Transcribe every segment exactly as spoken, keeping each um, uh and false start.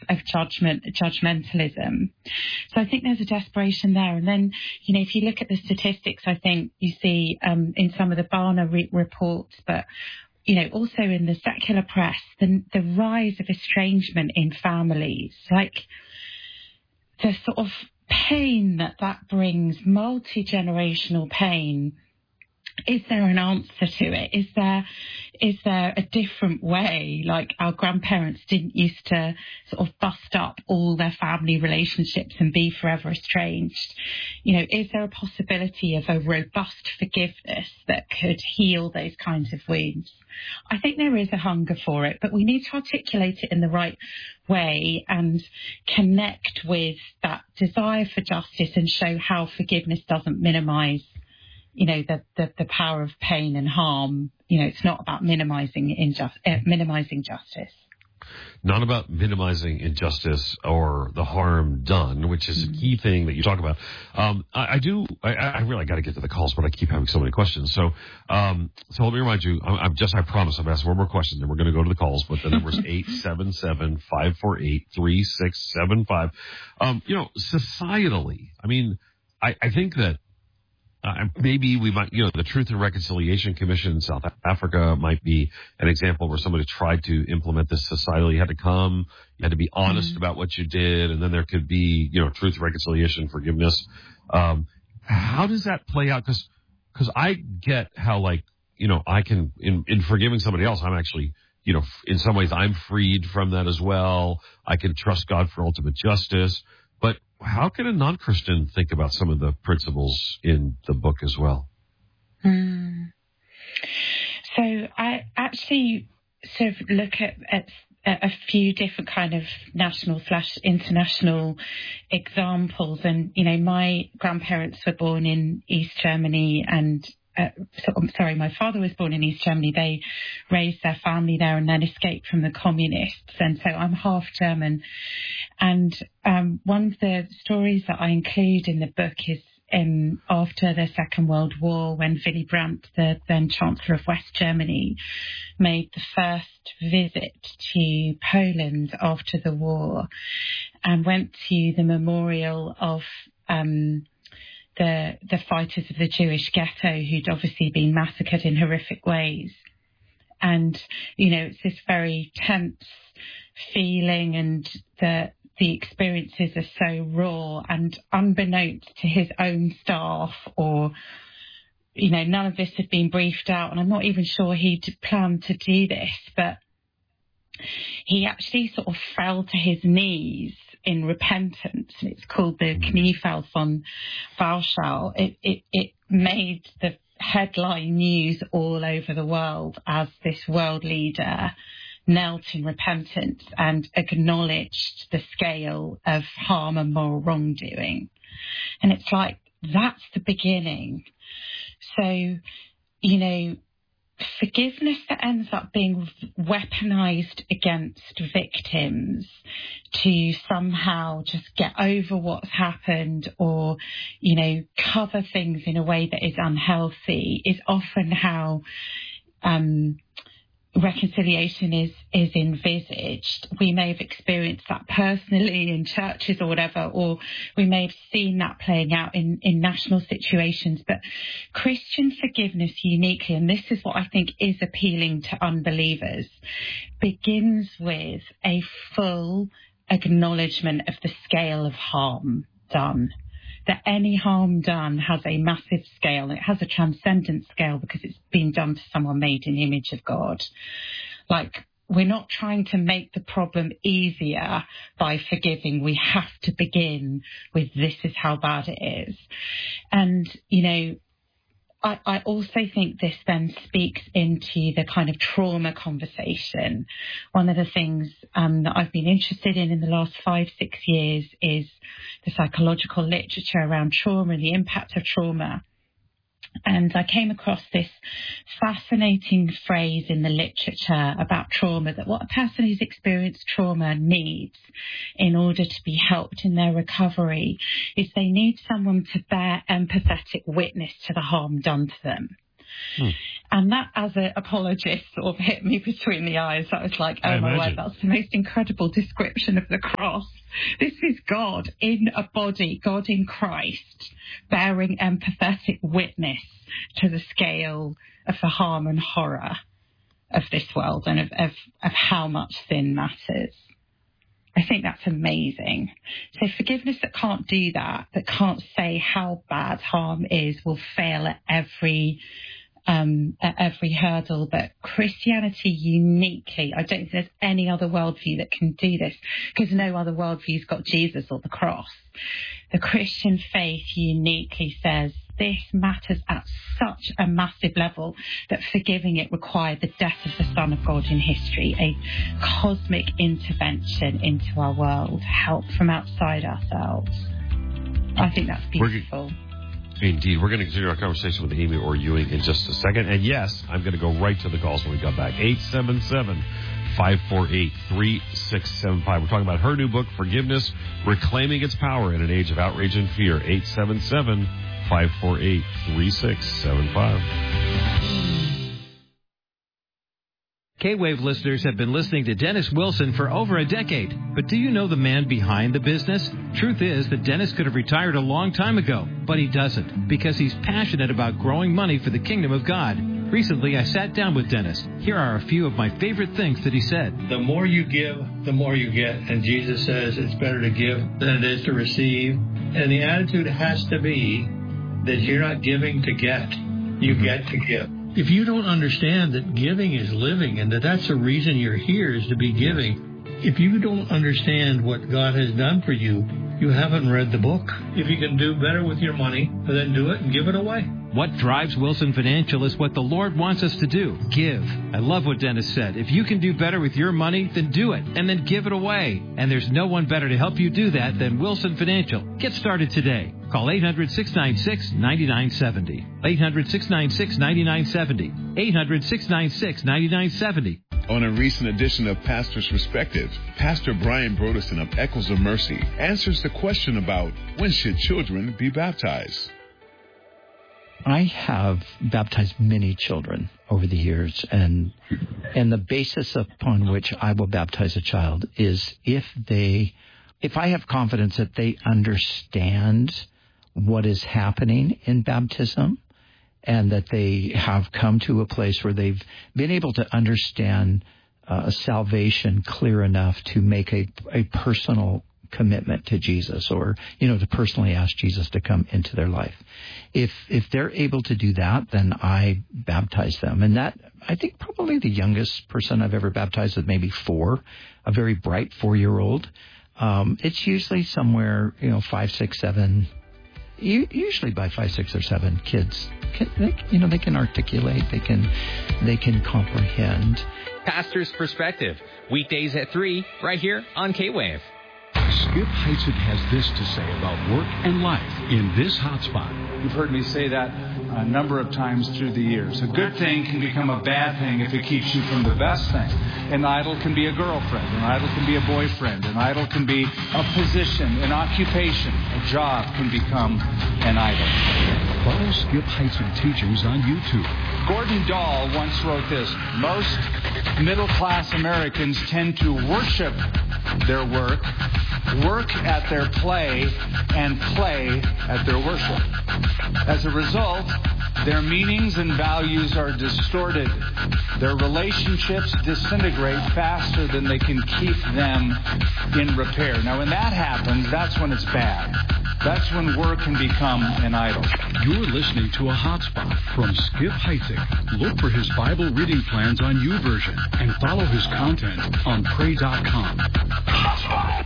of judgment, judgmentalism. So I think there's a desperation there. And then, you know, if you look at the statistics, I think you see um, in some of the Barna re- reports, but you know, also in the secular press, the, the rise of estrangement in families, like the sort of pain that that brings, multi-generational pain. Is there an answer to it? Is there is there a different way? Like our grandparents didn't used to sort of bust up all their family relationships and be forever estranged. You know, is there a possibility of a robust forgiveness that could heal those kinds of wounds? I think there is a hunger for it, but we need to articulate it in the right way and connect with that desire for justice and show how forgiveness doesn't minimise, you know, the, the, the power of pain and harm. You know, it's not about minimizing injust, uh, minimizing justice. Not about minimizing injustice or the harm done, which is mm-hmm. a key thing that you talk about. Um, I, I do, I, I really got to get to the calls, but I keep having so many questions. So, um, so let me remind you, I'm, I'm just, I promise I've asked one more question, then we're going to go to the calls, but the number is eight seven seven, five four eight, three six seven five. Um, you know, societally, I mean, I, I think that, Uh, maybe we might, you know, the Truth and Reconciliation Commission in South Africa might be an example where somebody tried to implement this societally. You had to come, you had to be honest mm-hmm. about what you did, and then there could be, you know, truth, reconciliation, forgiveness. Um, how does that play out? Because because I get how, like, you know, I can, in, in forgiving somebody else, I'm actually, you know, in some ways I'm freed from that as well. I can trust God for ultimate justice. But how can a non-Christian think about some of the principles in the book as well? Mm. So I actually sort of look at, at a few different kind of national slash international examples. And, you know, my grandparents were born in East Germany and Uh, so, I'm sorry, my father was born in East Germany. They raised their family there and then escaped from the communists. And so I'm half German. And um, one of the stories that I include in the book is um, after the Second World War, when Willy Brandt, the then Chancellor of West Germany, made the first visit to Poland after the war and went to the memorial of Um, the the fighters of the Jewish ghetto who'd obviously been massacred in horrific ways. And, you know, it's this very tense feeling, and the the experiences are so raw, and unbeknownst to his own staff, or, you know, none of this had been briefed out, and I'm not even sure he'd planned to do this, but he actually sort of fell to his knees in repentance. It's called the Kniefall von Warschau. It, it, it made the headline news all over the world as this world leader knelt in repentance and acknowledged the scale of harm and moral wrongdoing. And it's like, that's the beginning. So, you know, forgiveness that ends up being weaponized against victims to somehow just get over what's happened, or, you know, cover things in a way that is unhealthy, is often how um, reconciliation is, is envisaged. We may have experienced that personally in churches or whatever, or we may have seen that playing out in, in national situations. But Christian forgiveness uniquely, and this is what I think is appealing to unbelievers, begins with a full acknowledgement of the scale of harm done. That any harm done has a massive scale. It has a transcendent scale because it's been done to someone made in the image of God. Like, we're not trying to make the problem easier by forgiving. We have to begin with, this is how bad it is. And, you know, I, I also think this then speaks into the kind of trauma conversation. One of the things um, that I've been interested in in the last five, six years is the psychological literature around trauma and the impact of trauma. And I came across this fascinating phrase in the literature about trauma, that what a person who's experienced trauma needs in order to be helped in their recovery is they need someone to bear empathetic witness to the harm done to them. Hmm. And that, as an apologist, sort of hit me between the eyes. I was like, oh I my imagine. word, that's the most incredible description of the cross. This is God in a body, God in Christ, bearing empathetic witness to the scale of the harm and horror of this world and of, of, of how much sin matters. I think that's amazing. So forgiveness that can't do that, that can't say how bad harm is, will fail at every um, at every hurdle. But Christianity uniquely, I don't think there's any other worldview that can do this, because no other worldview's got Jesus or the cross. The Christian faith uniquely says this matters at such a massive level that forgiving it required the death of the Son of God in history, a cosmic intervention into our world, help from outside ourselves. I think that's beautiful. We're, indeed. We're going to continue our conversation with Amy Orr Ewing in just a second. And yes, I'm going to go right to the calls when we come back. eight seven seven, five four eight, three six seven five. We're talking about her new book, Forgiveness, Reclaiming Its Power in an Age of Outrage and Fear. eight seven seven, five four eight, three six seven five. K-Wave listeners have been listening to Dennis Wilson for over a decade. But do you know the man behind the business? Truth is that Dennis could have retired a long time ago, but he doesn't, because he's passionate about growing money for the kingdom of God. Recently, I sat down with Dennis. Here are a few of my favorite things that he said. The more you give, the more you get. And Jesus says it's better to give than it is to receive. And the attitude has to be that you're not giving to get. You get to give. If you don't understand that giving is living and that that's the reason you're here is to be giving, if you don't understand what God has done for you, you haven't read the book. If you can do better with your money, then do it and give it away. What drives Wilson Financial is what the Lord wants us to do. Give. I love what Dennis said. If you can do better with your money, then do it, and then give it away. And there's no one better to help you do that than Wilson Financial. Get started today. Call eight hundred, six nine six, nine nine seven zero. eight hundred, six nine six, nine nine seven zero. eight hundred, six nine six, nine nine seven zero. On a recent edition of Pastor's Perspective, Pastor Brian Broderson of Echoes of Mercy answers the question about when should children be baptized. I have baptized many children over the years, and and the basis upon which I will baptize a child is if they, if I have confidence that they understand what is happening in baptism, and that they have come to a place where they've been able to understand uh, salvation clear enough to make a, a personal commitment to Jesus, or, you know, to personally ask Jesus to come into their life. If if they're able to do that, then I baptize them. And that, I think probably the youngest person I've ever baptized is maybe four, a very bright four-year-old. Um, it's usually somewhere, you know, five, six, seven. Usually by five, six, or seven, kids, can, they, you know, they can articulate, they can, they can comprehend. Pastor's Perspective, weekdays at three, right here on K-Wave. Skip Heitzig has this to say about work and life in this hotspot. You've heard me say that a number of times through the years. A good thing can become a bad thing if it keeps you from the best thing. An idol can be a girlfriend. An idol can be a boyfriend. An idol can be a position, an occupation. A job can become an idol. Follow Skip Heitzig teachings on YouTube. Gordon Dahl once wrote this: most middle-class Americans tend to worship their work, work at their play, and play at their worship. As a result, their meanings and values are distorted. Their relationships disintegrate faster than they can keep them in repair. Now, when that happens, that's when it's bad. That's when work can become an idol. You're listening to a hotspot from Skip Heitzig. Look for his Bible reading plans on YouVersion and follow his content on pray dot com. Hotspot.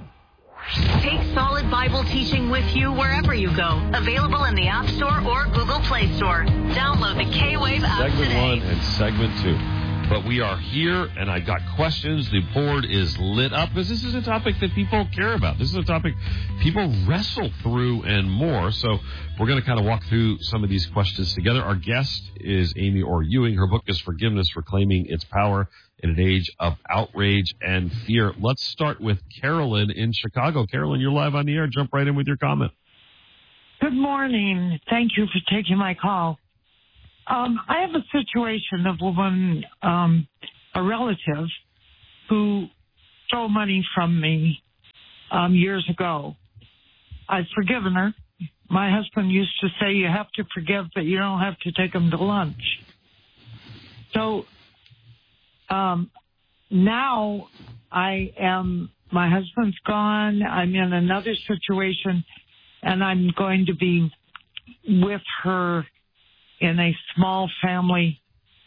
Take solid Bible teaching with you wherever you go. Available in the App Store or Google Play Store. Download the K-Wave app segment today. Segment one and segment two. But we are here, and I got questions. The board is lit up because this is a topic that people care about. This is a topic people wrestle through and more. So we're going to kind of walk through some of these questions together. Our guest is Amy Orr Ewing. Her book is Forgiveness, Reclaiming Its Power in an Age of Outrage and Fear. Let's start with Carolyn in Chicago. Carolyn, you're live on the air. Jump right in with your comment. Good morning. Thank you for taking my call. Um, I have a situation of a woman, um, a relative, who stole money from me um, years ago. I've forgiven her. My husband used to say you have to forgive, but you don't have to take them to lunch. So um, now I am, my husband's gone. I'm in another situation, and I'm going to be with her in a small family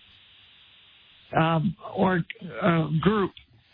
um, or uh, group.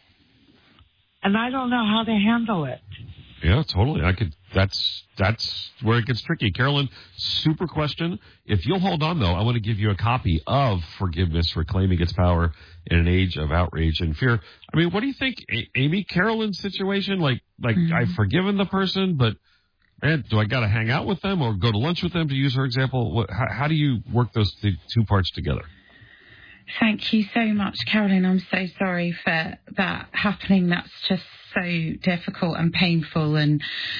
And I don't know how to handle it. Yeah, totally. I could. That's that's where it gets tricky. Carolyn, super question. If you'll hold on, though, I want to give you a copy of Forgiveness, Reclaiming Its Power in an Age of Outrage and Fear. I mean, what do you think, a- Amy? Carolyn's situation, like, like mm-hmm. I've forgiven the person, but man, do I got to hang out with them or go to lunch with them? To use her example, what, how, how do you work those two, two parts together? Thank you so much, Carolyn. I'm so sorry for that happening. That's just so difficult and painful. And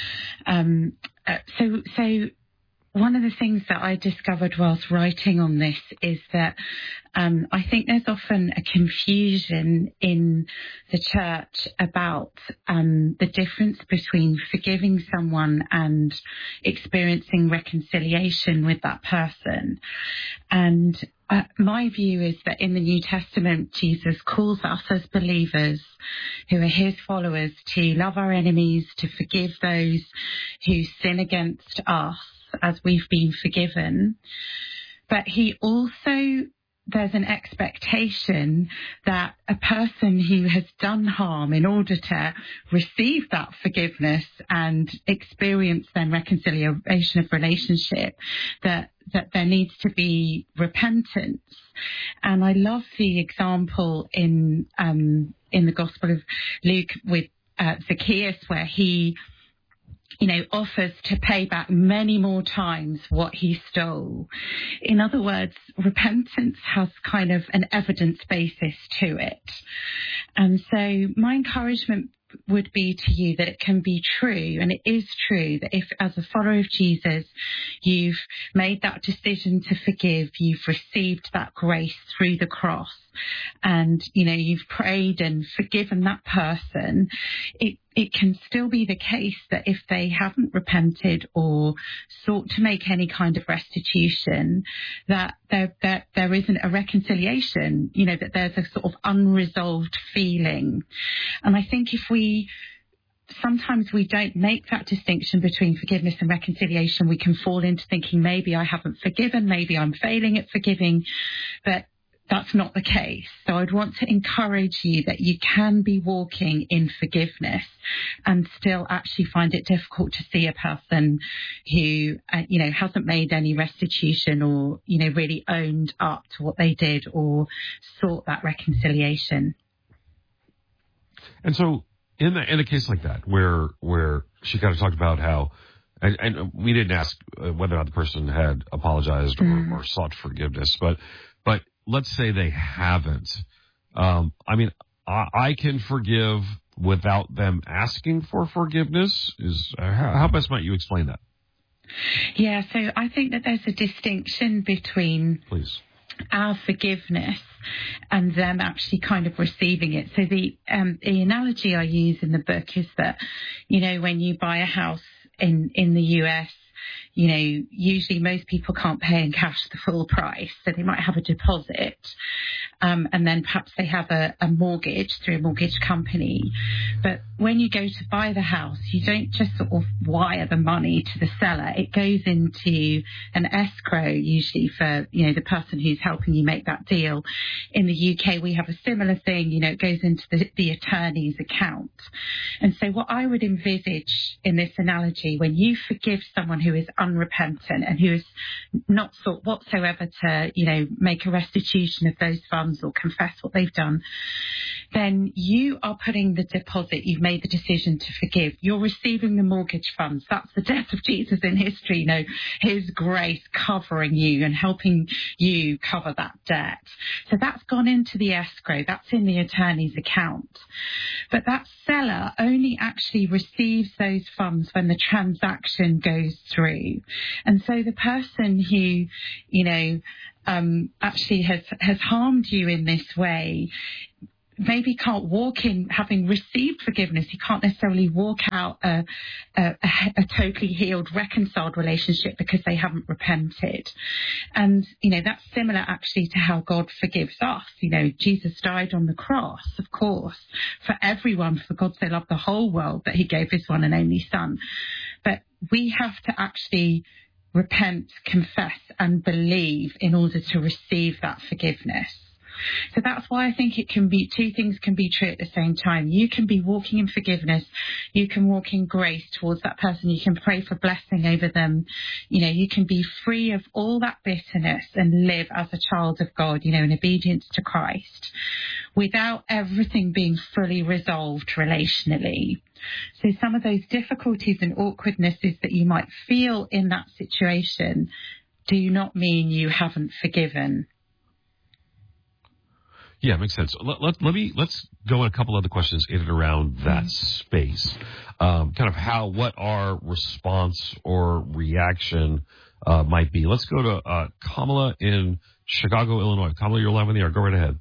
um, uh, so, so one of the things that I discovered whilst writing on this is that um, I think there's often a confusion in the church about um, the difference between forgiving someone and experiencing reconciliation with that person. And Uh, my view is that in the New Testament, Jesus calls us as believers who are his followers to love our enemies, to forgive those who sin against us as we've been forgiven. But he also, there's an expectation that a person who has done harm, in order to receive that forgiveness and experience then reconciliation of relationship, that that there needs to be repentance. And I love the example in um, in the Gospel of Luke with uh, Zacchaeus, where he, you know, offers to pay back many more times what he stole. In other words, repentance has kind of an evidence basis to it. And so my encouragement would be to you that it can be true, and it is true, that if as a follower of Jesus you've made that decision to forgive, you've received that grace through the cross, and you know you've prayed and forgiven that person, it it can still be the case that if they haven't repented or sought to make any kind of restitution, that there, there, there isn't a reconciliation, you know, that there's a sort of unresolved feeling. And I think if we, sometimes we don't make that distinction between forgiveness and reconciliation, we can fall into thinking maybe I haven't forgiven, maybe I'm failing at forgiving, but that's not the case. So I'd want to encourage you that you can be walking in forgiveness and still actually find it difficult to see a person who, uh, you know, hasn't made any restitution or, you know, really owned up to what they did or sought that reconciliation. And so in, the, in a case like that, where where she kind of talked about how, and, and we didn't ask whether or not the person had apologized or, mm. or sought forgiveness, but but let's say they haven't. Um, I mean, I, I can forgive without them asking for forgiveness. Is how, how best might you explain that? Yeah, so I think that there's a distinction between Please. our forgiveness and them actually kind of receiving it. So the um, the analogy I use in the book is that, you know, when you buy a house in, in the U S, you know, usually most people can't pay in cash the full price, so they might have a deposit, um, and then perhaps they have a, a mortgage through a mortgage company. But when you go to buy the house, you don't just sort of wire the money to the seller. It goes into an escrow, usually for, you know, the person who's helping you make that deal. In the U K, we have a similar thing, you know, it goes into the, the attorney's account. And so what I would envisage in this analogy, when you forgive someone who is unrepentant and who has not sought whatsoever to, you know, make a restitution of those funds or confess what they've done, then you are putting the deposit, you've made the decision to forgive. You're receiving the mortgage funds. That's the death of Jesus in history, you know, his grace covering you and helping you cover that debt. So that's gone into the escrow. That's in the attorney's account. But that seller only actually receives those funds when the transaction goes through. you. And so the person who, you know, um, actually has, has harmed you in this way, maybe can't walk in having received forgiveness. He can't necessarily walk out a, a, a totally healed, reconciled relationship because they haven't repented. And, you know, that's similar actually to how God forgives us. You know, Jesus died on the cross, of course, for everyone, for God so loved the whole world that he gave his one and only son. But we have to actually repent, confess and believe in order to receive that forgiveness. So that's why I think it can be, two things can be true at the same time. You can be walking in forgiveness. You can walk in grace towards that person. You can pray for blessing over them. You know, you can be free of all that bitterness and live as a child of God, you know, in obedience to Christ, without everything being fully resolved relationally. So some of those difficulties and awkwardnesses that you might feel in that situation do not mean you haven't forgiven. Yeah, makes sense. Let, let, let me let's go on a couple other questions in and around that space. Um, kind of how, what our response or reaction uh, might be. Let's go to uh, Kamala in Chicago, Illinois. Kamala, you're live on the air. Go right ahead.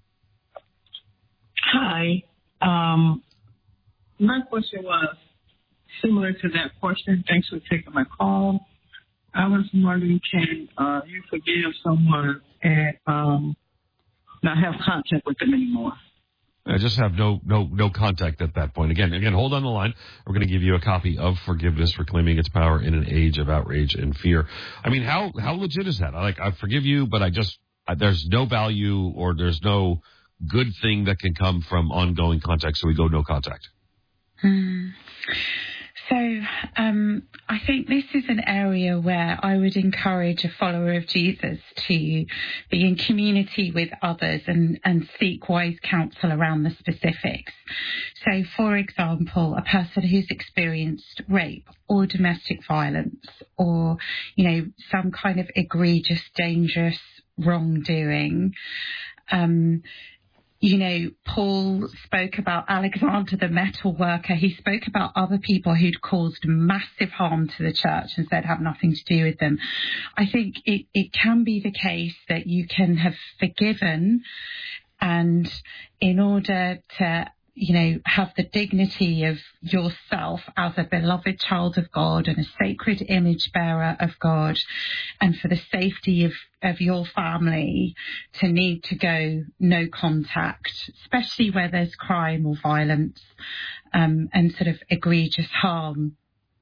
Hi. Um, my question was similar to that question. Thanks for taking my call. I was wondering, can uh, you forgive someone and um, not have contact with them anymore? I just have no no no contact at that point. Again, again, hold on the line. We're going to give you a copy of Forgiveness, Reclaiming Its Power in an Age of Outrage and Fear. I mean, how how legit is that? I like I forgive you, but I just I, there's no value or there's no good thing that can come from ongoing contact, so we go no contact. Hmm. So um, I think this is an area where I would encourage a follower of Jesus to be in community with others and, and seek wise counsel around the specifics. So, for example, a person who's experienced rape or domestic violence or, you know, some kind of egregious, dangerous wrongdoing, um, you know, Paul spoke about Alexander the metal worker. He spoke about other people who'd caused massive harm to the church and said have nothing to do with them. I think it, it can be the case that you can have forgiven, and in order to, you know, have the dignity of yourself as a beloved child of God and a sacred image bearer of God, and for the safety of, of your family to need to go no contact, especially where there's crime or violence um, and sort of egregious harm.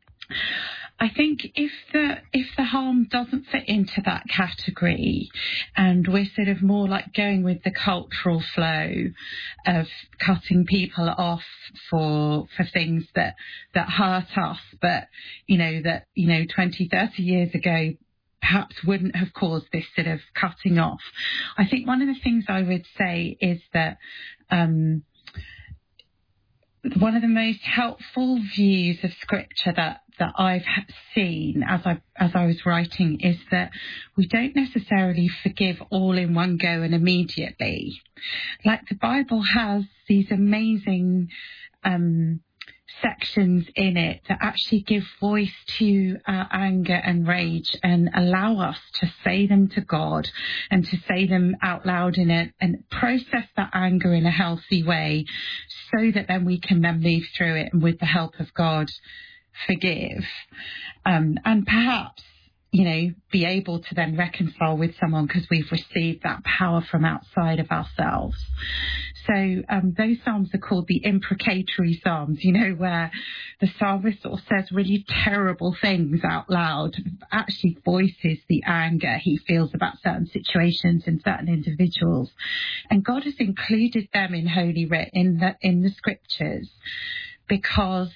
I think if the if the harm doesn't fit into that category, and we're sort of more like going with the cultural flow of cutting people off for for things that that hurt us, but you know that you know twenty, thirty years ago perhaps wouldn't have caused this sort of cutting off. I think one of the things I would say is that um, one of the most helpful views of Scripture that that I've seen as I as I was writing is that we don't necessarily forgive all in one go and immediately. Like the Bible has these amazing um, sections in it that actually give voice to our anger and rage and allow us to say them to God and to say them out loud in it and process that anger in a healthy way, so that then we can then move through it and with the help of God forgive, um, and perhaps, you know, be able to then reconcile with someone because we've received that power from outside of ourselves. So um, those psalms are called the imprecatory psalms, you know, where the psalmist sort of says really terrible things out loud, actually voices the anger he feels about certain situations and certain individuals. And God has included them in Holy Writ, in the, in the Scriptures, because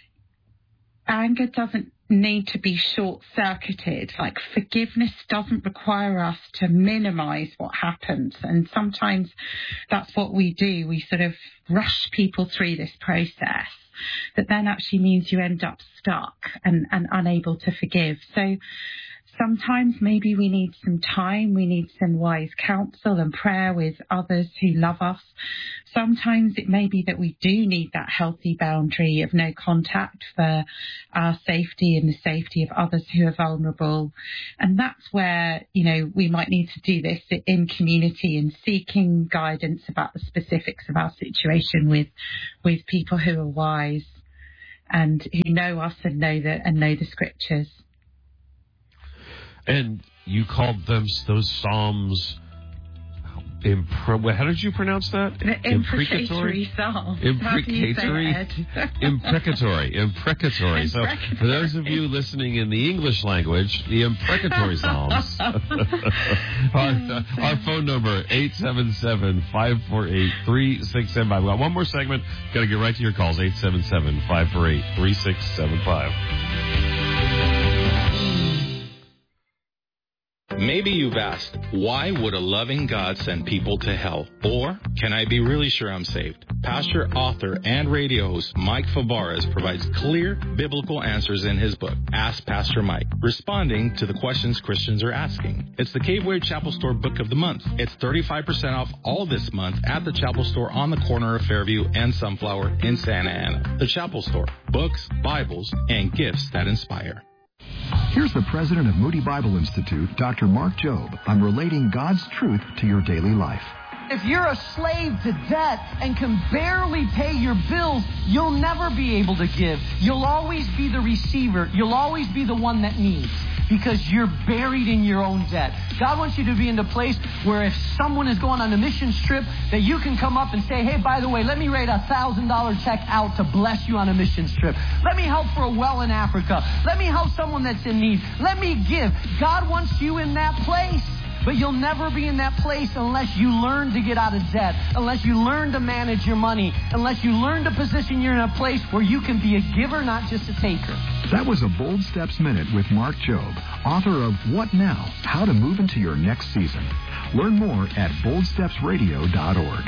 anger doesn't need to be short-circuited. Like, forgiveness doesn't require us to minimize what happens. And sometimes that's what we do. We sort of rush people through this process that then actually means you end up stuck and, and unable to forgive. So sometimes maybe we need some time, we need some wise counsel and prayer with others who love us. Sometimes it may be that we do need that healthy boundary of no contact for our safety and the safety of others who are vulnerable. And that's where, you know, we might need to do this in community and seeking guidance about the specifics of our situation with with people who are wise and who know us and know the and know the scriptures. And you called them those Psalms. Impre- how did you pronounce that? The imprecatory psalms. Imprecatory. Imprecatory. Imprecatory. So, for those of you listening in the English language, the imprecatory psalms. our, our phone number eight seven seven, five four eight, three six seven five. We got one more segment. Got to get right to your calls. eight seven seven, five four eight, three six seven five. Maybe you've asked, why would a loving God send people to hell? Or, can I be really sure I'm saved? Pastor, author, and radio host Mike Fabarez provides clear biblical answers in his book, Ask Pastor Mike, responding to the questions Christians are asking. It's the Cave Wave Chapel Store Book of the Month. It's thirty-five percent off all this month at the Chapel Store on the corner of Fairview and Sunflower in Santa Ana. The Chapel Store, books, Bibles, and gifts that inspire. Here's the president of Moody Bible Institute, Doctor Mark Jobe, on relating God's truth to your daily life. If you're a slave to debt and can barely pay your bills, you'll never be able to give. You'll always be the receiver. You'll always be the one that needs, because you're buried in your own debt. God wants you to be in the place where if someone is going on a mission trip, that you can come up and say, hey, by the way, let me write a one thousand dollars check out to bless you on a mission trip. Let me help for a well in Africa. Let me help someone that's in need. Let me give. God wants you in that place. But you'll never be in that place unless you learn to get out of debt, unless you learn to manage your money, unless you learn to position you in a place where you can be a giver, not just a taker. That was a Bold Steps Minute with Mark Jobe, author of What Now? How to Move into Your Next Season. Learn more at bold steps radio dot org.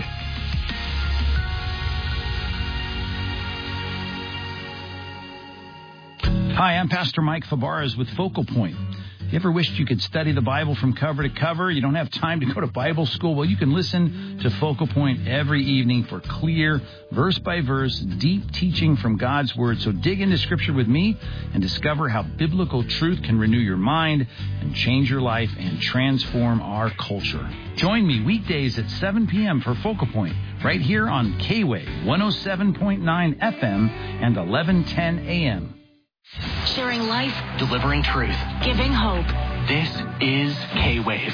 Hi, I'm Pastor Mike Fabarez with Focal Point. You ever wished you could study the Bible from cover to cover? You don't have time to go to Bible school? Well, you can listen to Focal Point every evening for clear, verse-by-verse, deep teaching from God's Word. So dig into Scripture with me and discover how biblical truth can renew your mind and change your life and transform our culture. Join me weekdays at seven p.m. for Focal Point, right here on K-Wave one oh seven point nine F M and eleven ten A M. Sharing life, delivering truth, giving hope. This is K-Wave.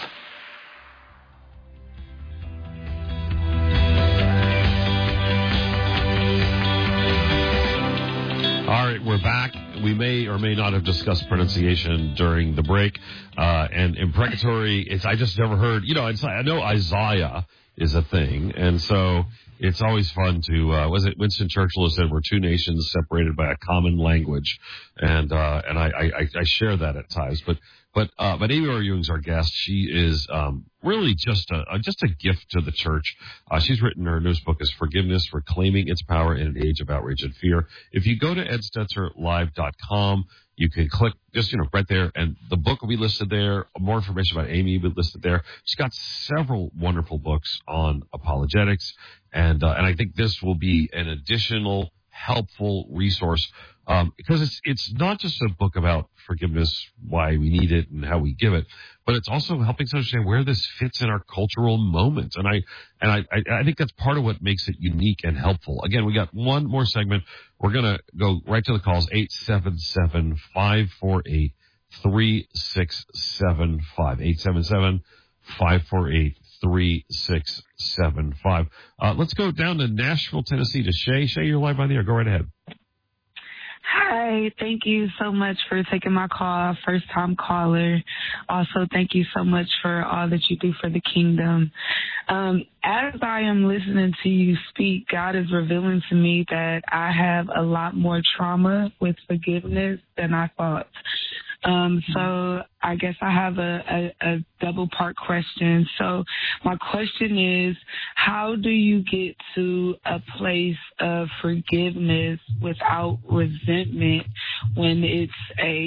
All right, we're back. We may or may not have discussed pronunciation during the break. Uh, and imprecatory, it's, I just never heard, you know, it's, I know Isaiah is a thing. And so it's always fun to, uh, was it Winston Churchill said, we're two nations separated by a common language. And, uh, and I, I, I share that at times. But, but, uh, but Amy Orr Ewing's our guest. She is, um, really just a, a, just a gift to the church. Uh, she's written her newest book is Forgiveness, Reclaiming Its Power in an Age of Outrage and Fear. If you go to ed stetzer live dot com, you can click just, you know, right there, and the book will be listed there. More information about Amy will be listed there. She's got several wonderful books on apologetics, and uh, and I think this will be an additional helpful resource um, because it's it's not just a book about forgiveness, why we need it, and how we give it, but it's also helping us understand where this fits in our cultural moment. And I and I, I think that's part of what makes it unique and helpful. Again, we got one more segment. We're going to go right to the calls, eight seven seven, five four eight, three six seven five, eight seven seven, five four eight, three six seven five. Uh, let's go down to Nashville, Tennessee to Shay. Shay, you're live on the air. Go right ahead. Hi, thank you so much for taking my call, first time caller. Also, thank you so much for all that you do for the kingdom. Um, as I am listening to you speak, God is revealing to me that I have a lot more trauma with forgiveness than I thought. Um, so I guess I have a, a, a double part question. So my question is, how do you get to a place of forgiveness without resentment when it's a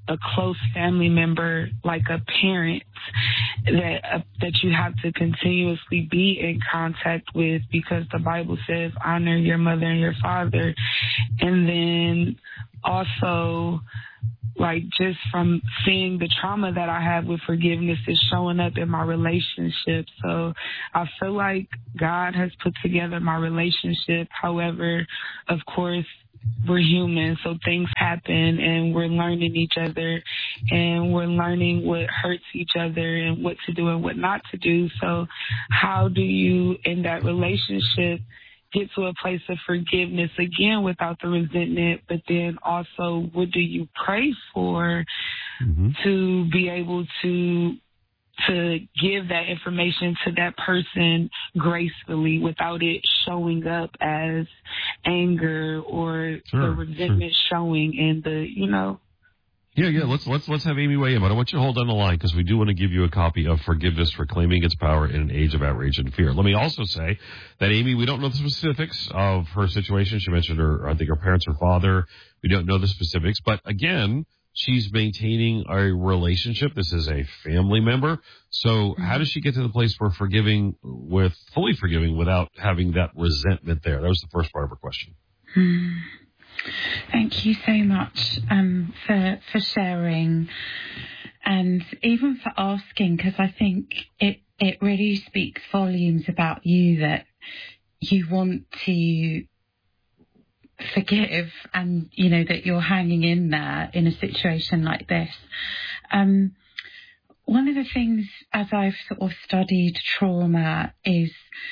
a close family member, like a parent that uh, that you have to continuously be in contact with, because the Bible says honor your mother and your father. And then also, like, just from seeing the trauma that I have with forgiveness is showing up in my relationship. So I feel like God has put together my relationship. However, of course, we're human, so things happen, and we're learning each other, and we're learning what hurts each other and what to do and what not to do. So how do you, in that relationship, get to a place of forgiveness, again, without the resentment, but then also what do you pray for mm-hmm. to be able to to give that information to that person gracefully without it showing up as anger or sure, the resentment sure. showing in the, you know. Yeah, yeah. Let's let's let's have Amy weigh in. But I want you to hold on the line because we do want to give you a copy of Forgiveness: Reclaiming Its Power in an Age of Outrage and Fear. Let me also say that Amy, we don't know the specifics of her situation. She mentioned her, I think, her parents, her father. We don't know the specifics, but again, she's maintaining a relationship. This is a family member. So how does she get to the place where forgiving with fully forgiving without having that resentment there? That was the first part of her question. Hmm. Thank you so much um, for for sharing, and even for asking, because I think it it really speaks volumes about you that you want to forgive, and you know that you're hanging in there in a situation like this. Um, one of the things, as I've sort of studied trauma, is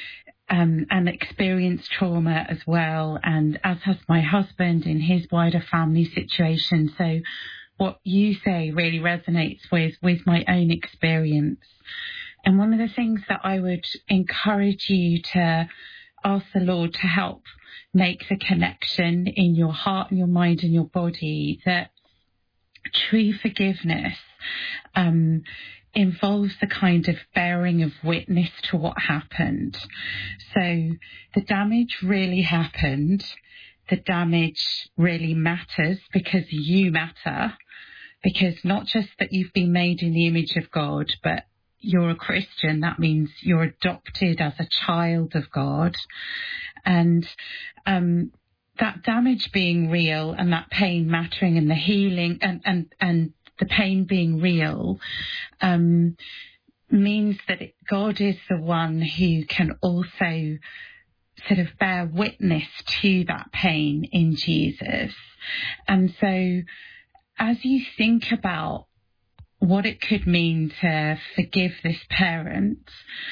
Um, and experienced trauma as well, and as has my husband in his wider family situation. So what you say really resonates with, with my own experience. And one of the things that I would encourage you to ask the Lord to help make the connection in your heart and your mind and your body, that true forgiveness um involves the kind of bearing of witness to what happened. So the damage really happened. The damage really matters because you matter. Because not just that you've been made in the image of God, but you're a Christian. That means you're adopted as a child of God. And um, that damage being real and that pain mattering and the healing and, and, and the pain being real um, means that it, God is the one who can also sort of bear witness to that pain in Jesus. And so as you think about what it could mean to forgive this parent,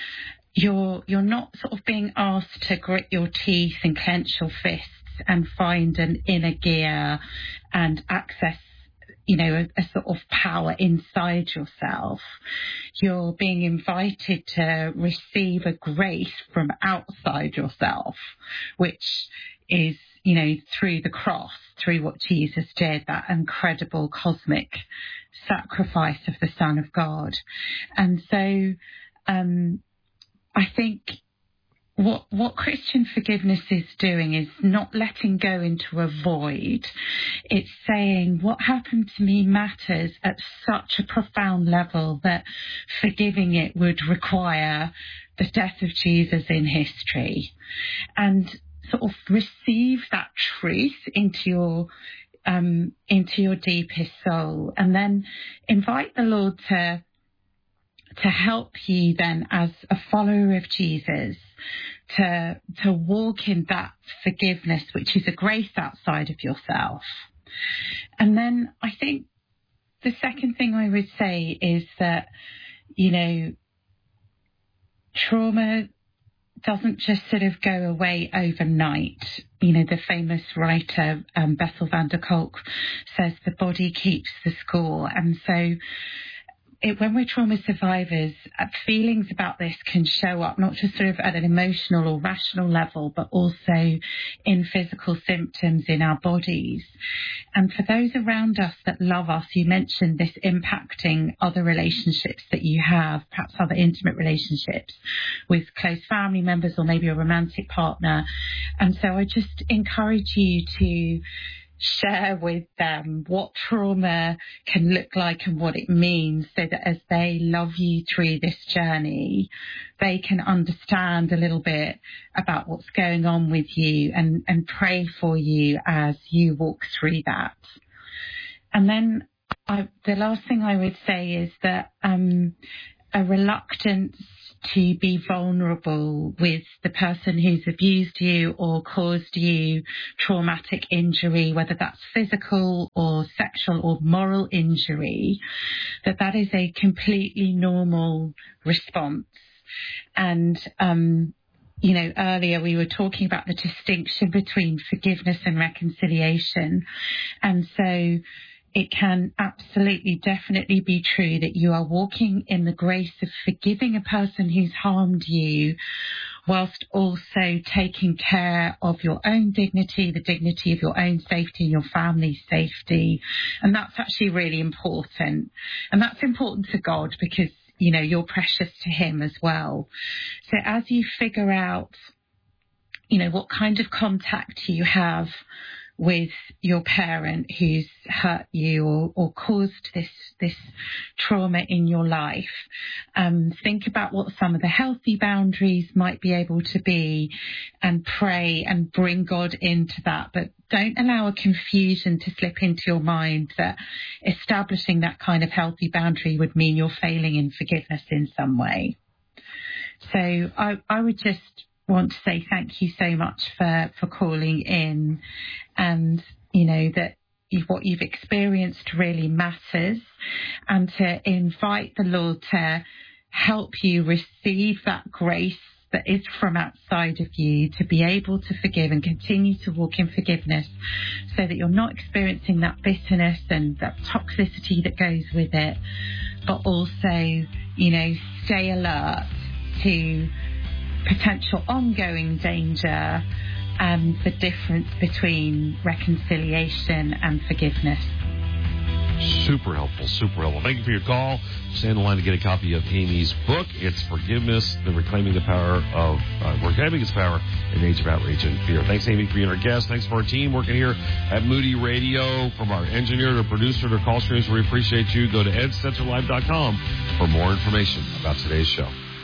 you're you're not sort of being asked to grit your teeth and clench your fists and find an inner gear and access, you know, a, a sort of power inside yourself. You're being invited to receive a grace from outside yourself, which is, you know, through the cross, through what Jesus did, that incredible cosmic sacrifice of the Son of God. And so um, I think What what Christian forgiveness is doing is not letting go into a void. It's saying what happened to me matters at such a profound level that forgiving it would require the death of Jesus in history. And sort of receive that truth into your um, into your deepest soul, and then invite the Lord to to help you then as a follower of Jesus to to walk in that forgiveness, which is a grace outside of yourself. And then I think the second thing I would say is that, you know, trauma doesn't just sort of go away overnight. You know, the famous writer um, Bessel van der Kolk says the body keeps the score. And so It, when we're trauma survivors, uh, feelings about this can show up not just sort of at an emotional or rational level, but also in physical symptoms in our bodies. And for those around us that love us, you mentioned this impacting other relationships that you have, perhaps other intimate relationships with close family members or maybe a romantic partner. And so I just encourage you to share with them what trauma can look like and what it means, so that as they love you through this journey, they can understand a little bit about what's going on with you and, and pray for you as you walk through that. And then I, the last thing I would say is that um, a reluctance to be vulnerable with the person who's abused you or caused you traumatic injury, whether that's physical or sexual or moral injury, that that is a completely normal response. And, um, you know, earlier we were talking about the distinction between forgiveness and reconciliation. And so it can absolutely, definitely be true that you are walking in the grace of forgiving a person who's harmed you, whilst also taking care of your own dignity, the dignity of your own safety and your family's safety. And that's actually really important. And that's important to God because, you know, you're precious to him as well. So as you figure out, you know, what kind of contact you have with your parent who's hurt you or, or caused this this trauma in your life, um, think about what some of the healthy boundaries might be able to be, and pray and bring God into that. But don't allow a confusion to slip into your mind that establishing that kind of healthy boundary would mean you're failing in forgiveness in some way. So I, I would just want to say thank you so much for, for calling in, and, you know, that you, what you've experienced really matters, and to invite the Lord to help you receive that grace that is from outside of you, to be able to forgive and continue to walk in forgiveness, so that you're not experiencing that bitterness and that toxicity that goes with it, but also, you know, stay alert to potential ongoing danger and the difference between reconciliation and forgiveness. Super helpful, super helpful. Thank you for your call. Stay on the line to get a copy of Amy's book. It's Forgiveness, the Reclaiming the Power of, uh, Reclaiming its Power in Age of Outrage and Fear. Thanks, Amy, for being our guest. Thanks for our team working here at Moody Radio, from our engineer to producer to call streams. We appreciate you. Go to ed stetzer live dot com for more information about today's show.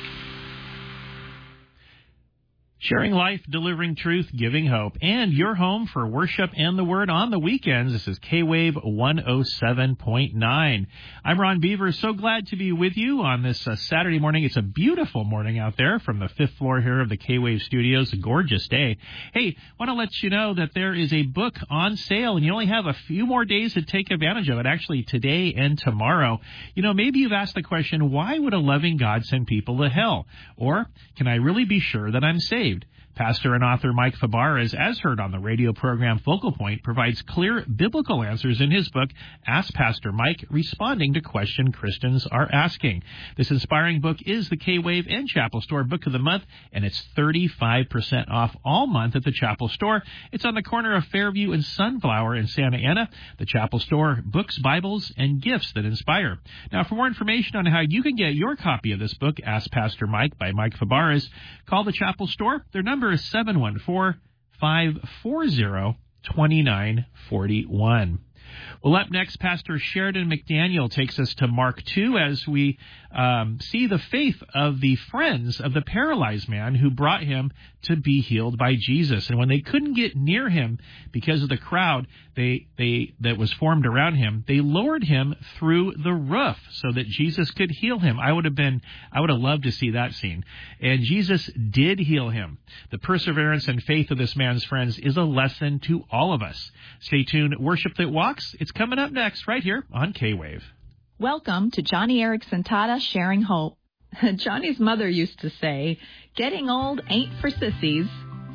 Sharing life, delivering truth, giving hope, and your home for worship and the Word on the weekends. This is K-Wave one oh seven point nine. I'm Ron Beaver. So glad to be with you on this uh, Saturday morning. It's a beautiful morning out there from the fifth floor here of the K-Wave studios. A gorgeous day. Hey, want to let you know that there is a book on sale, and you only have a few more days to take advantage of it, actually today and tomorrow. You know, maybe you've asked the question, why would a loving God send people to hell? Or, can I really be sure that I'm saved? Pastor and author Mike Fabarez, as heard on the radio program Focal Point, provides clear biblical answers in his book, Ask Pastor Mike, responding to questions Christians are asking. This inspiring book is the K-Wave and Chapel Store Book of the Month, and it's thirty-five percent off all month at the Chapel Store. It's on the corner of Fairview and Sunflower in Santa Ana. The Chapel Store, books, Bibles, and gifts that inspire. Now, for more information on how you can get your copy of this book, Ask Pastor Mike by Mike Fabarez, call the Chapel Store. Their number is seven one four, five four zero, two nine four one. Well, up next, Pastor Sheridan McDaniel takes us to Mark two as we um, see the faith of the friends of the paralyzed man who brought him to be healed by Jesus. And when they couldn't get near him because of the crowd they they that was formed around him, they lowered him through the roof so that Jesus could heal him. I would have been, I would have loved to see that scene. And Jesus did heal him. The perseverance and faith of this man's friends is a lesson to all of us. Stay tuned. Worship That Walks. It's coming up next right here on K-Wave. Welcome to Johnny Erickson Tata Sharing Hope. Johnny's mother used to say, getting old ain't for sissies.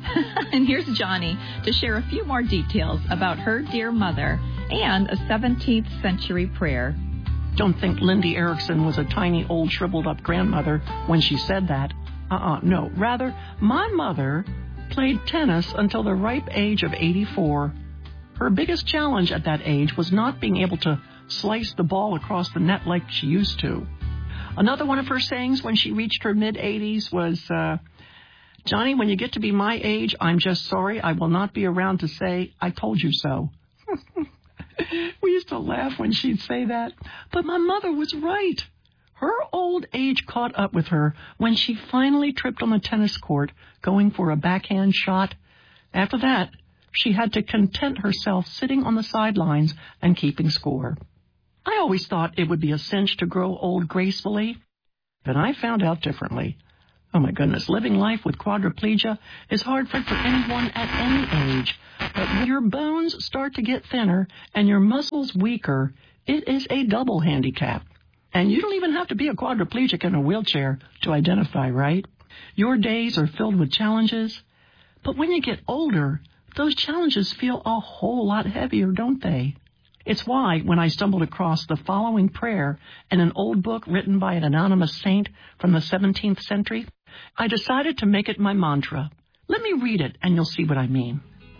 And here's Johnny to share a few more details about her dear mother and a seventeenth century prayer. Don't think Lindy Erickson was a tiny old shriveled up grandmother when she said that. Uh-uh, no. Rather, my mother played tennis until the ripe age of eighty-four. Her biggest challenge at that age was not being able to slice the ball across the net like she used to. Another one of her sayings when she reached her mid-eighties was, uh, Johnny, when you get to be my age, I'm just sorry I will not be around to say, I told you so. We used to laugh when she'd say that, but my mother was right. Her old age caught up with her when she finally tripped on the tennis court going for a backhand shot. After that, she had to content herself sitting on the sidelines and keeping score. I always thought it would be a cinch to grow old gracefully, but I found out differently. Oh, my goodness, living life with quadriplegia is hard for, for anyone at any age. But when your bones start to get thinner and your muscles weaker, it is a double handicap. And you don't even have to be a quadriplegic in a wheelchair to identify, right? Your days are filled with challenges. But when you get older, those challenges feel a whole lot heavier, don't they? It's why when I stumbled across the following prayer in an old book written by an anonymous saint from the seventeenth century, I decided to make it my mantra. Let me read it, and you'll see what I mean.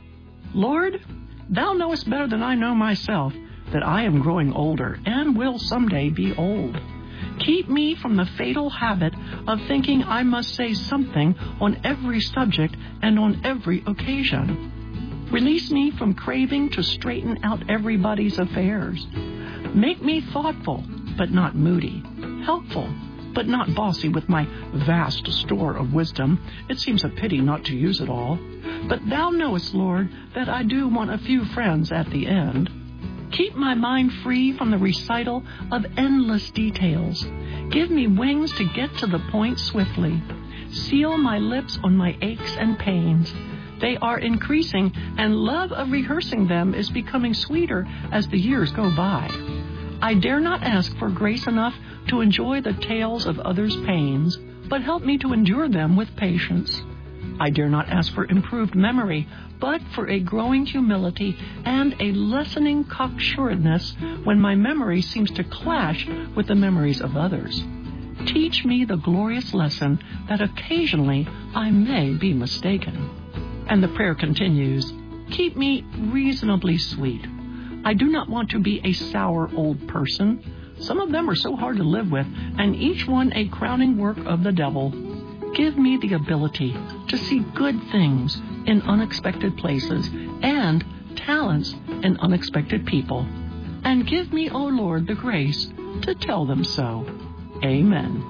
Lord, thou knowest better than I know myself that I am growing older and will someday be old. Keep me from the fatal habit of thinking I must say something on every subject and on every occasion. Release me from craving to straighten out everybody's affairs. Make me thoughtful, but not moody, helpful, but not bossy with my vast store of wisdom. It seems a pity not to use it all. But thou knowest, Lord, that I do want a few friends at the end. Keep my mind free from the recital of endless details. Give me wings to get to the point swiftly. Seal my lips on my aches and pains. They are increasing, and love of rehearsing them is becoming sweeter as the years go by. I dare not ask for grace enough to enjoy the tales of others' pains, but help me to endure them with patience. I dare not ask for improved memory, but for a growing humility and a lessening cocksuredness when my memory seems to clash with the memories of others. Teach me the glorious lesson that occasionally I may be mistaken. And the prayer continues, keep me reasonably sweet. I do not want to be a sour old person. Some of them are so hard to live with, and each one a crowning work of the devil. Give me the ability to see good things in unexpected places and talents in unexpected people. And give me, O Lord, the grace to tell them so. Amen.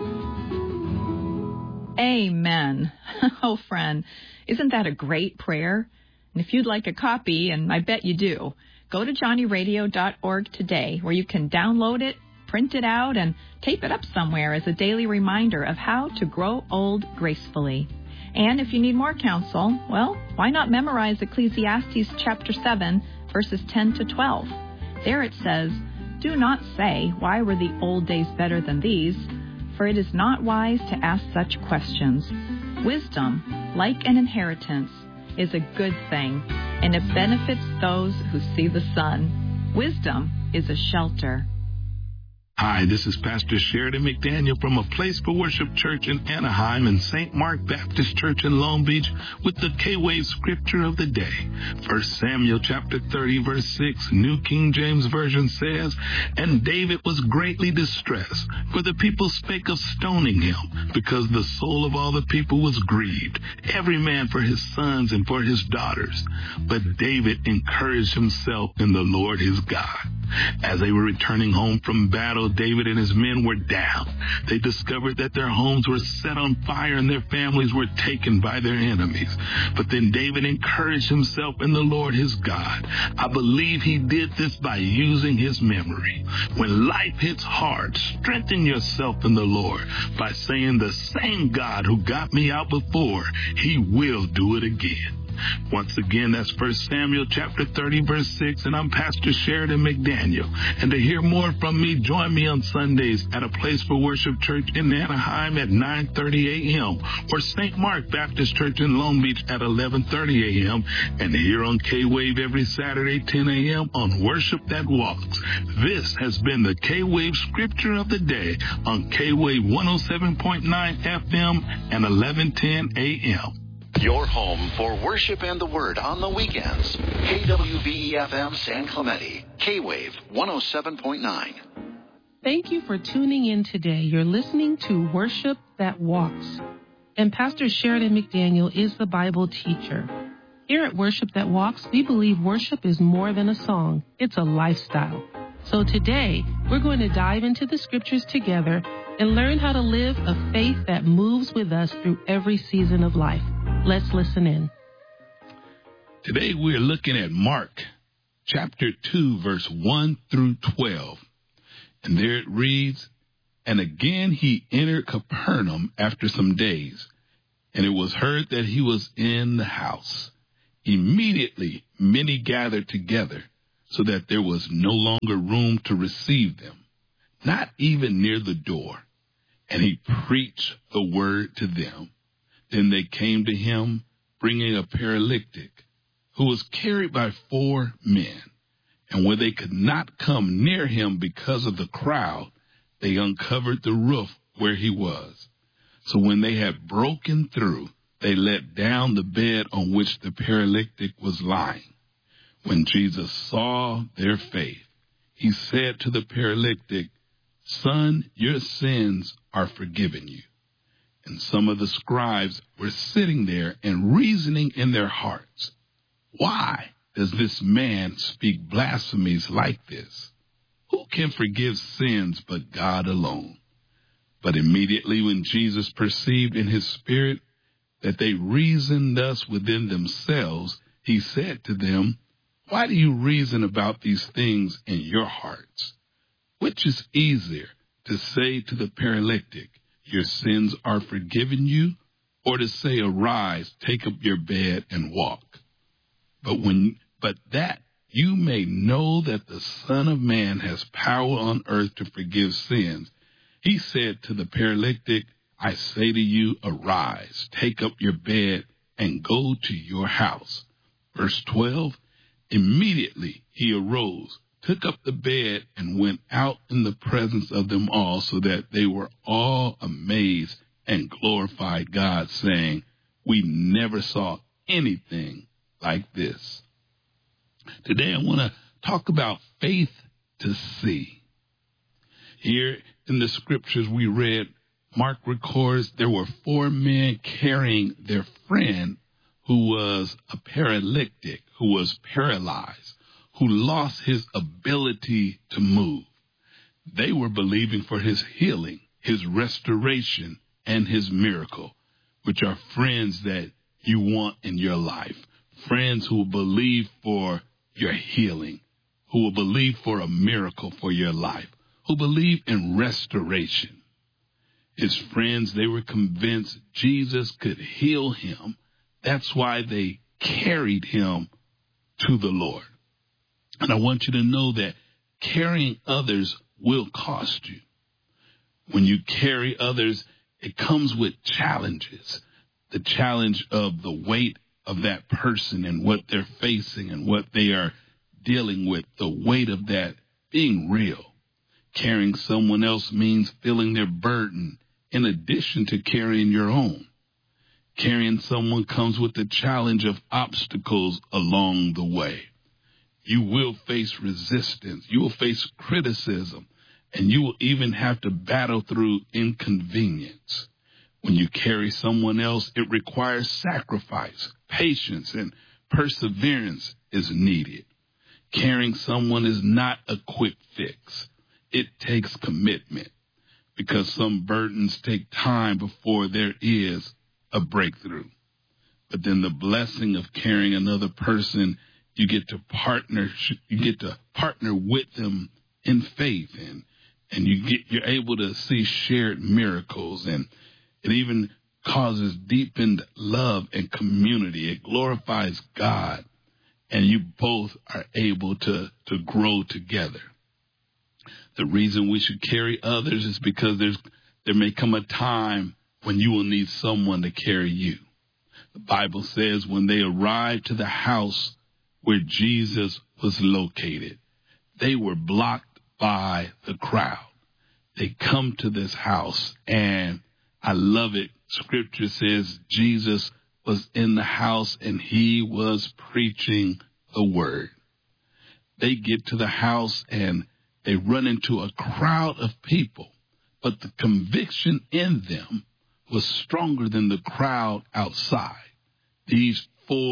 Amen. Oh, friend, isn't that a great prayer? And if you'd like a copy, and I bet you do, go to johnny radio dot org today, where you can download it, print it out, and tape it up somewhere as a daily reminder of how to grow old gracefully. And if you need more counsel, well, why not memorize Ecclesiastes chapter seven, verses ten to twelve? There it says, do not say, why were the old days better than these? For it is not wise to ask such questions. Wisdom, like an inheritance, is a good thing, and it benefits those who see the sun. Wisdom is a shelter. Hi, this is Pastor Sheridan McDaniel from A Place for Worship Church in Anaheim and Saint Mark Baptist Church in Long Beach with the K-Wave Scripture of the Day. First Samuel chapter thirty, verse six, New King James Version says, And David was greatly distressed, for the people spake of stoning him, because the soul of all the people was grieved, every man for his sons and for his daughters. But David encouraged himself in the Lord his God. As they were returning home from battle, David and his men were down. They discovered that their homes were set on fire and their families were taken by their enemies. But then David encouraged himself in the Lord his God. I believe he did this by using his memory. When life hits hard, strengthen yourself in the Lord by saying, the same God who got me out before, he will do it again. Once again, that's First Samuel chapter thirty, verse six, and I'm Pastor Sheridan McDaniel. And to hear more from me, join me on Sundays at A Place for Worship Church in Anaheim at nine thirty a.m. or Saint Mark Baptist Church in Long Beach at eleven thirty a.m. and here on K-Wave every Saturday ten a.m. on Worship That Walks. This has been the K-Wave Scripture of the Day on K-Wave one oh seven point nine F M and eleven ten a.m. Your home for worship and the word on the weekends. K W V E F M San Clemente, K-Wave one oh seven point nine. Thank you for tuning in today. You're listening to Worship That Walks. And Pastor Sheridan McDaniel is the Bible teacher. Here at Worship That Walks, we believe worship is more than a song. It's a lifestyle. So today, we're going to dive into the scriptures together and learn how to live a faith that moves with us through every season of life. Let's listen in. Today we're looking at Mark chapter two, verse one through twelve. And there it reads, "And again he entered Capernaum after some days, and it was heard that he was in the house. Immediately many gathered together, so that there was no longer room to receive them, not even near the door. And he preached the word to them. Then they came to him, bringing a paralytic, who was carried by four men. And when they could not come near him because of the crowd, they uncovered the roof where he was. So when they had broken through, they let down the bed on which the paralytic was lying. When Jesus saw their faith, he said to the paralytic, 'Son, your sins are forgiven you.' And some of the scribes were sitting there and reasoning in their hearts, 'Why does this man speak blasphemies like this? Who can forgive sins but God alone?' But immediately when Jesus perceived in his spirit that they reasoned thus within themselves, he said to them, 'Why do you reason about these things in your hearts? Which is easier, to say to the paralytic, your sins are forgiven you, or to say, arise, take up your bed and walk? But when, but that you may know that the Son of Man has power on earth to forgive sins, he said to the paralytic, I say to you, arise, take up your bed and go to your house.' Verse twelve, immediately he arose, took up the bed, and went out in the presence of them all, so that they were all amazed and glorified God, saying, we never saw anything like this." Today I want to talk about faith to see. Here in the scriptures we read, Mark records there were four men carrying their friend who was a paralytic, who was paralyzed, who lost his ability to move. They were believing for his healing, his restoration, and his miracle, which are friends that you want in your life, friends who will believe for your healing, who will believe for a miracle for your life, who believe in restoration. His friends, they were convinced Jesus could heal him. That's why they carried him to the Lord. And I want you to know that carrying others will cost you. When you carry others, it comes with challenges. The challenge of the weight of that person and what they're facing and what they are dealing with, the weight of that being real. Carrying someone else means feeling their burden in addition to carrying your own. Carrying someone comes with the challenge of obstacles along the way. You will face resistance. You will face criticism, and you will even have to battle through inconvenience. When you carry someone else, it requires sacrifice, patience, and perseverance is needed. Carrying someone is not a quick fix. It takes commitment, because some burdens take time before there is a breakthrough. But then the blessing of carrying another person, you get to partner, you get to partner with them in faith, and and you get you're able to see shared miracles, and it even causes deepened love and community. It glorifies God, and you both are able to to grow together. The reason we should carry others is because there's there may come a time when you will need someone to carry you. The Bible says when they arrived to the house where Jesus was located, they were blocked by the crowd. They come to this house, and I love it. Scripture says Jesus was in the house and he was preaching the word. They get to the house and they run into a crowd of people, but the conviction in them was stronger than the crowd outside. These four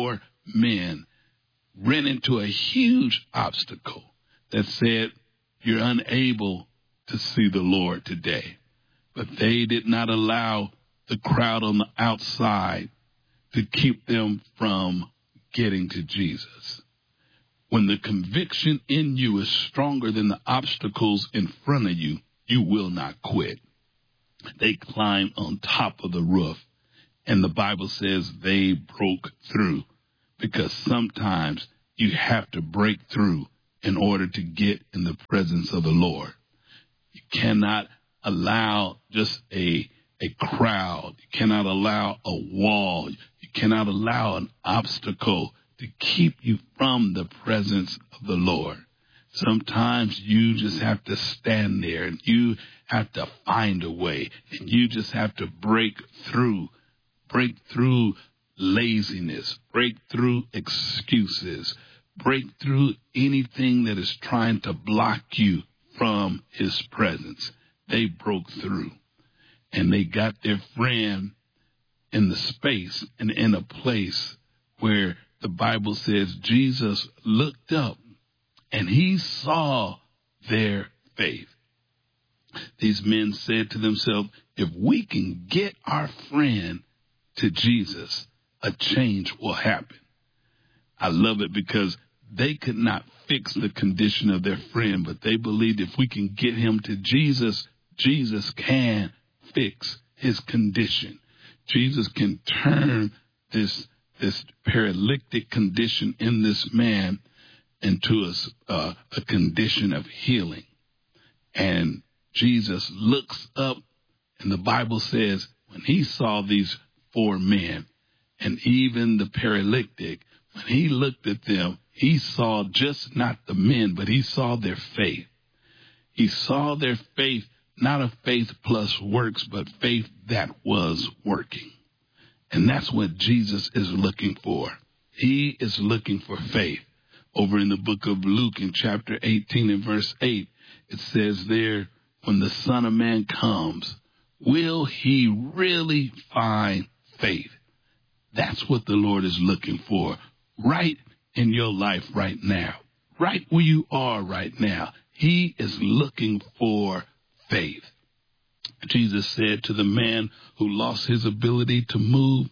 men ran into a huge obstacle that said, you're unable to see the Lord today. But they did not allow the crowd on the outside to keep them from getting to Jesus. When the conviction in you is stronger than the obstacles in front of you, you will not quit. They climbed on top of the roof, and the Bible says they broke through, because sometimes you have to break through in order to get in the presence of the Lord. You cannot allow just a, a crowd. You cannot allow a wall. You cannot allow an obstacle to keep you from the presence of the Lord. Sometimes you just have to stand there, and you have to find a way, and you just have to break through, break through laziness, break through excuses, break through anything that is trying to block you from his presence. They broke through, and they got their friend in the space and in a place where the Bible says Jesus looked up and he saw their faith. These men said to themselves, if we can get our friend to Jesus, a change will happen. I love it because they could not fix the condition of their friend, but they believed if we can get him to Jesus, Jesus can fix his condition. Jesus can turn this this paralytic condition in this man into a, uh, a condition of healing. And Jesus looks up, and the Bible says when he saw these four men and even the paralytic, when he looked at them, he saw just not the men, but he saw their faith. He saw their faith, not a faith plus works, but faith that was working. And that's what Jesus is looking for. He is looking for faith. Over in the book of Luke in chapter eighteen and verse eight, it says there, when the Son of Man comes, will he really find faith? That's what the Lord is looking for right in your life right now, right where you are right now. He is looking for faith. Jesus said to the man who lost his ability to move,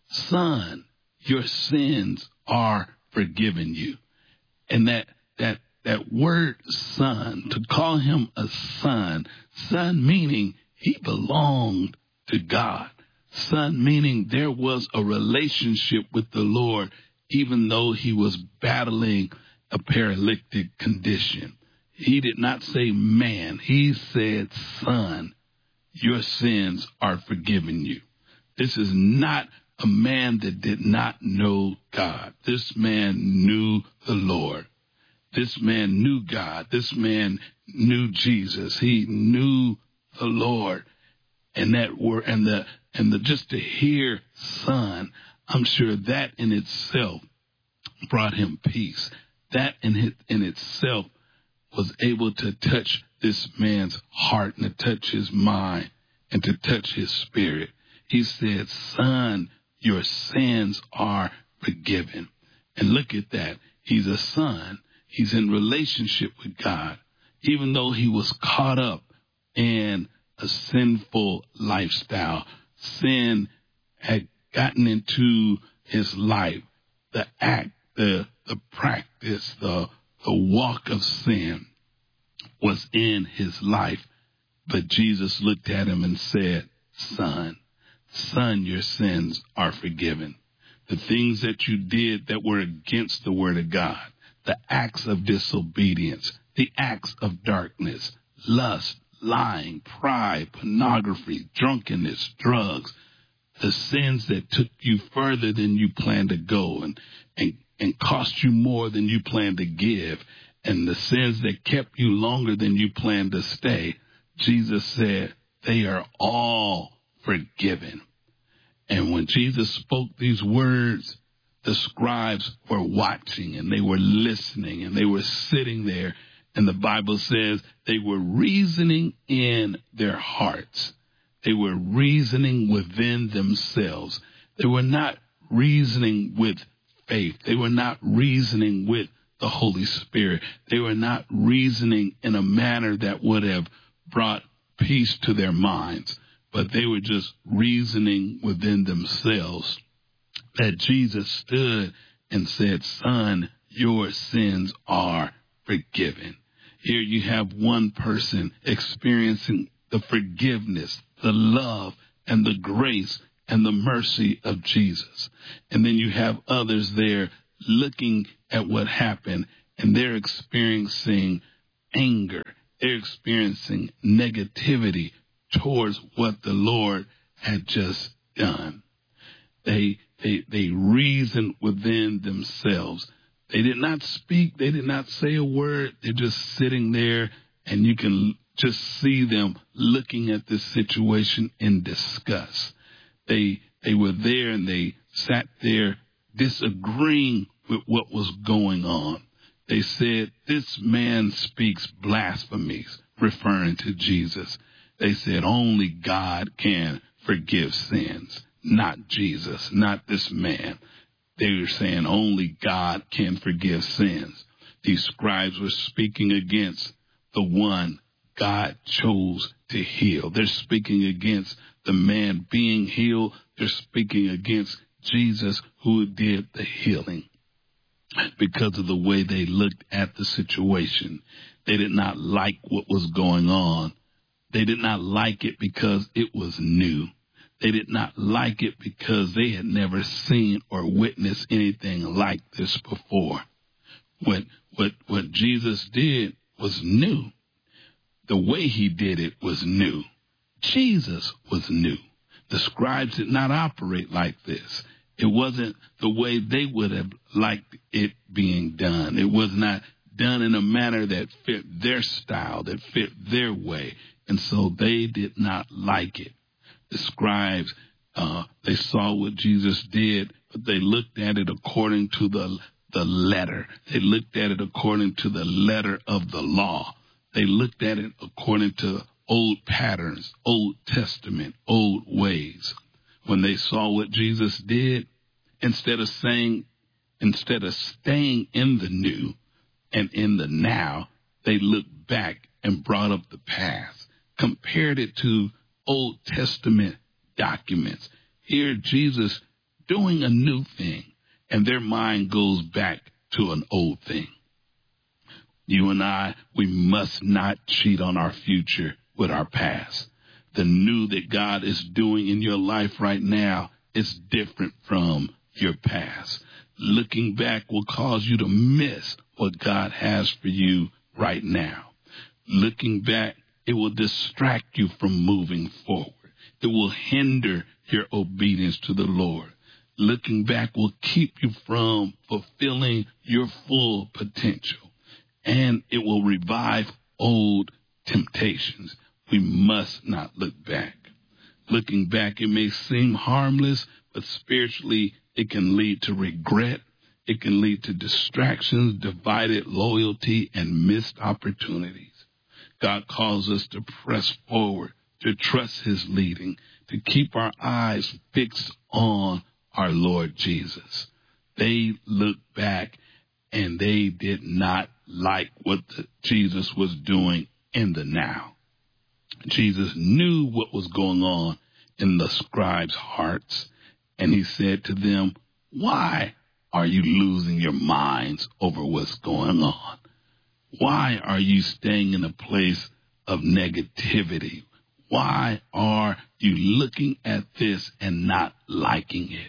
son, your sins are forgiven you. And that, that, that word son, to call him a son, son meaning he belonged to God. Son meaning there was a relationship with the Lord, even though he was battling a paralytic condition. He did not say man. He said, son, your sins are forgiven you. This is not a man that did not know God. This man knew the Lord. This man knew God. This man knew Jesus. He knew the Lord. And that word, and the, and the, just to hear son, I'm sure that in itself brought him peace. That in it, in itself was able to touch this man's heart and to touch his mind and to touch his spirit. He said, son, your sins are forgiven. And look at that. He's a son. He's in relationship with God, even though he was caught up in a sinful lifestyle. Sin had gotten into his life. The act, the, the practice, the, the walk of sin was in his life. But Jesus looked at him and said, son, son, your sins are forgiven. The things that you did that were against the word of God, the acts of disobedience, the acts of darkness, lust, lying, pride, pornography, drunkenness, drugs, the sins that took you further than you planned to go and, and, and cost you more than you planned to give, and the sins that kept you longer than you planned to stay, Jesus said, they are all forgiven. And when Jesus spoke these words, the scribes were watching and they were listening and they were sitting there. And the Bible says they were reasoning in their hearts. They were reasoning within themselves. They were not reasoning with faith. They were not reasoning with the Holy Spirit. They were not reasoning in a manner that would have brought peace to their minds, but they were just reasoning within themselves that Jesus stood and said, son, your sins are forgiven. Here you have one person experiencing the forgiveness, the love, and the grace and the mercy of Jesus. And then you have others there looking at what happened, and they're experiencing anger. They're experiencing negativity towards what the Lord had just done. They, they, they reasoned within themselves. They did not speak. They did not say a word. They're just sitting there, and you can just see them looking at this situation in disgust. They, they were there, and they sat there disagreeing with what was going on. They said, this man speaks blasphemies, referring to Jesus. They said, only God can forgive sins, not Jesus, not this man. They were saying only God can forgive sins. These scribes were speaking against the one God chose to heal. They're speaking against the man being healed. They're speaking against Jesus who did the healing. Because of the way they looked at the situation, they did not like what was going on. They did not like it because it was new. They did not like it because they had never seen or witnessed anything like this before. What, what, what Jesus did was new. The way he did it was new. Jesus was new. The scribes did not operate like this. It wasn't the way they would have liked it being done. It was not done in a manner that fit their style, that fit their way. And so they did not like it. The scribes, uh, they saw what Jesus did, but they looked at it according to the, the letter. They looked at it according to the letter of the law. They looked at it according to old patterns, Old Testament, old ways. When they saw what Jesus did, instead of saying, instead of staying in the new and in the now, they looked back and brought up the past, compared it to Old Testament documents. Here, Jesus doing a new thing, and their mind goes back to an old thing. You and I, we must not cheat on our future with our past. The new that God is doing in your life right now is different from your past. Looking back will cause you to miss what God has for you right now. Looking back, it will distract you from moving forward. It will hinder your obedience to the Lord. Looking back will keep you from fulfilling your full potential. And it will revive old temptations. We must not look back. Looking back, it may seem harmless, but spiritually it can lead to regret. It can lead to distractions, divided loyalty, and missed opportunities. God calls us to press forward, to trust his leading, to keep our eyes fixed on our Lord Jesus. They looked back and they did not like what the, Jesus was doing in the now. Jesus knew what was going on in the scribes' hearts, and he said to them, why are you losing your minds over what's going on? Why are you staying in a place of negativity? Why are you looking at this and not liking it?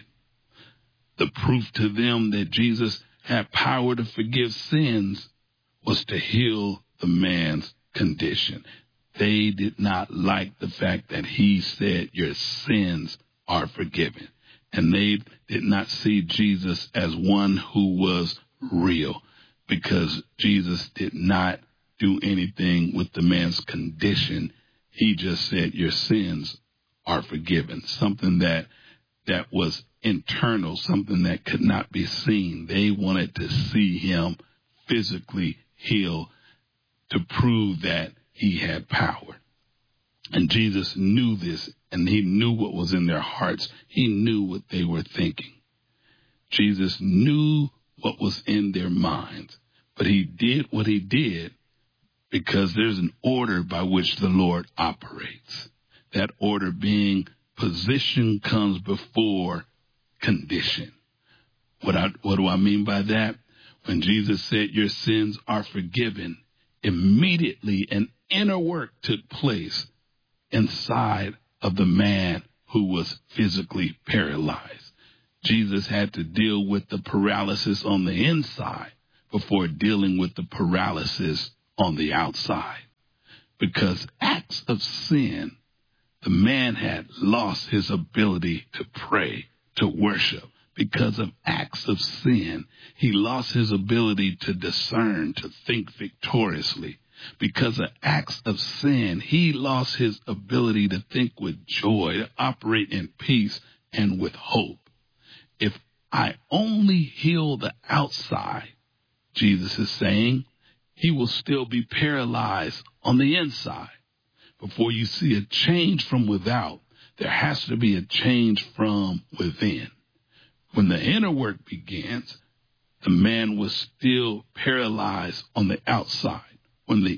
The proof to them that Jesus had power to forgive sins was to heal the man's condition. They did not like the fact that he said, your sins are forgiven. And they did not see Jesus as one who was real, because Jesus did not do anything with the man's condition. He just said, your sins are forgiven, something that that was internal, something that could not be seen. They wanted to see him physically heal to prove that he had power. And Jesus knew this, and he knew what was in their hearts. He knew what they were thinking. Jesus knew what was in their minds, but he did what he did because there's an order by which the Lord operates. That order being position comes before condition. What, I, what do I mean by that? When Jesus said your sins are forgiven, immediately an inner work took place inside of the man who was physically paralyzed. Jesus had to deal with the paralysis on the inside before dealing with the paralysis on the outside. Because acts of sin, the man had lost his ability to pray, to worship. Because of acts of sin, he lost his ability to discern, to think victoriously. Because of acts of sin, he lost his ability to think with joy, to operate in peace and with hope. If I only heal the outside, Jesus is saying, he will still be paralyzed on the inside. Before you see a change from without, there has to be a change from within. When the inner work begins, the man was still paralyzed on the outside. When the